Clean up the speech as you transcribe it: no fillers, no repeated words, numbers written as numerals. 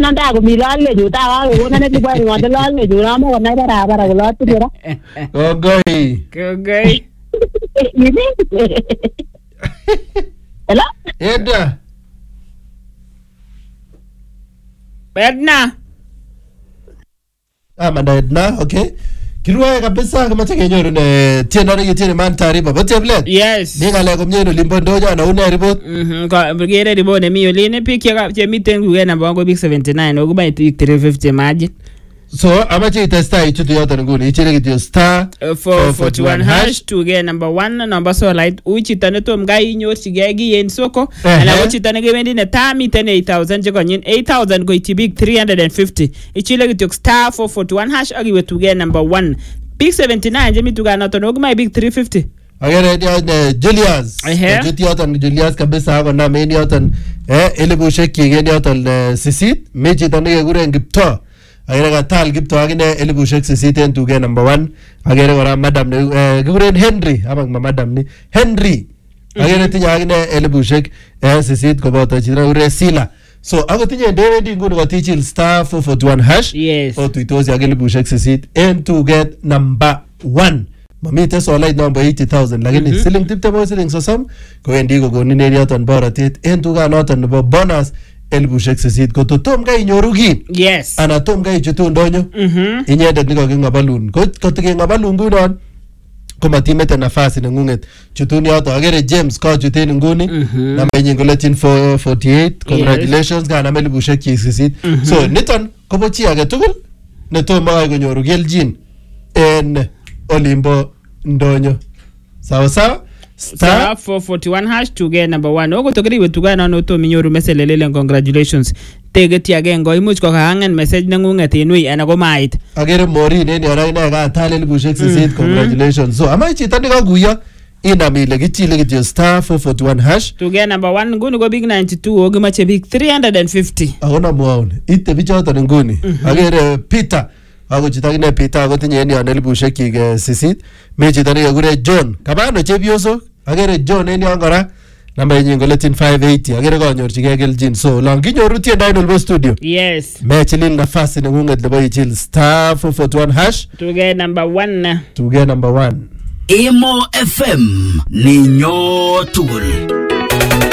nanda ko mi lalle ju ta ko na ne ba ngod lalle ju na mo na bara ko lot tira Kongoi. Hello Edna. Manda Edna, okay. Kirua kabisa kama tengenyoru ne tienda ni tienda man taarifa. Boteblet. Yes. Ni ngale komnyeno limbo ndoja na una report. Ko gere report ne mi oline pick ya miten ku na bongo big 79 okuba 350 margin. So amache itesta ichutu yote nguni ichile kityo star 441 hash to get number 1 number so light uchi tane to mga inyorchige gi yen soko ala uchi tane ge bendi ne ta miten 8000 je konyin 8000 go itibik 350 ichile kityo star 441 hash agiwe to get number 1 big 79 je mituga na to ogma big 350 agere dia Julius juti yote Julius kabisa hako na meni yote elibu sheki ngeni yote sisit mechi tane ge gure ngipto agere katal Kipto agine elibushek sisiten tuge number 1 agere kora madam ne giguren Henry ama madam ni Henry agere tinya agine elibushek sisit koboto chira ure Sila so ago tinye David nguni kotichil star 441 hash yes otuitosi agile elibushek sisit and to get number 1 mamite so light number 80000 lakini siling tiptemo siling sosam kowendi kokonin yoton borotet en tuga noton nebo bonus elibushek sisit ko tom ga inyoru ki yes ana tom ga ichutu ndonyo inyendet niko kingabalun ko tingabalun ngunon ko matimete nafasi nengunget chutuni yoto agere James ko chuten nguni na menyin koletin 448 congratulations ga na elibushek sisit so niton ko bochi age tugul ne tom ga konyoru keljin en olimbo ndonyo sawa sawa star 441 hash to get number 1 ogo tokri wetugana no to minyoru meselelele congratulations tegeti agengo imuch ko kaangen message nengunget inui ana ko mait agere Morin en yora ina ga tale elibushek sisit congratulations so ama chito ndikaguya inamile kichile kityo star 441 hash to get number 1 nguni ko big 92 ogi mache big 350 agona muone ite bichoto nguni agere Peter ago chito gine Peter ago tinye en yon elibushek sisit mechi tani agure John kabano chepyoso agere John en yon kora namba yenyin koletin 580 agere konyorchige keljin so long kinyoru tiendo en olbo studio yes mechilil nafasi nengunget nebo ichil star 441 hash to get number 1 to get number 1 Emo FM ninyo tugul.